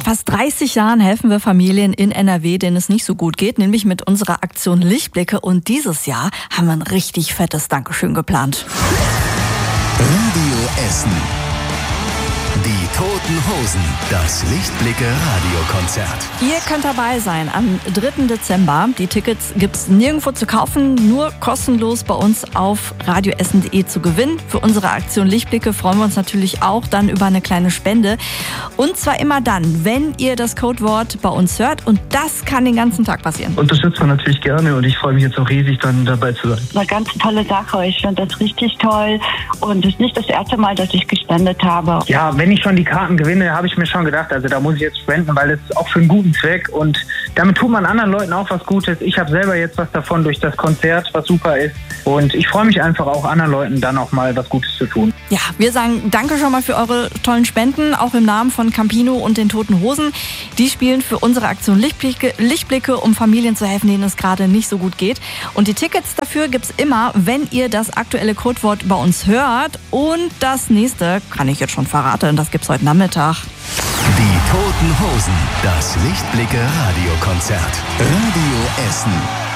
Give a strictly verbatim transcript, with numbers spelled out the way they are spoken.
fast dreißig Jahren helfen wir Familien in N R W, denen es nicht so gut geht, nämlich mit unserer Aktion Lichtblicke. Und dieses Jahr haben wir ein richtig fettes Dankeschön geplant. Radio Essen. Die Toten Hosen. Das Lichtblicke-Radiokonzert. Ihr könnt dabei sein am dritten Dezember. Die Tickets gibt's nirgendwo zu kaufen, nur kostenlos bei uns auf radioessen punkt de zu gewinnen. Für unsere Aktion Lichtblicke freuen wir uns natürlich auch dann über eine kleine Spende. Und zwar immer dann, wenn ihr das Codewort bei uns hört. Und das kann den ganzen Tag passieren. Unterstützt man natürlich gerne und ich freue mich jetzt auch riesig, dann dabei zu sein. Eine ganz tolle Sache. Ich finde das richtig toll. Und es ist nicht das erste Mal, dass ich gespendet habe. Ja, wenn ich schon die Karten gewinne, habe ich mir schon gedacht, also da muss ich jetzt spenden, weil es auch für einen guten Zweck und damit tut man anderen Leuten auch was Gutes. Ich habe selber jetzt was davon durch das Konzert, was super ist und ich freue mich einfach auch anderen Leuten dann auch mal was Gutes zu tun. Ja, wir sagen danke schon mal für eure tollen Spenden, auch im Namen von Campino und den Toten Hosen. Die spielen für unsere Aktion Lichtblicke, Lichtblicke, um Familien zu helfen, denen es gerade nicht so gut geht. Und die Tickets dafür gibt's immer, wenn ihr das aktuelle Codewort bei uns hört. Und das nächste kann ich jetzt schon verraten, das gibt's heute Nachmittag. Die Toten Hosen. Das Lichtblicke-Radiokonzert. Radio Essen.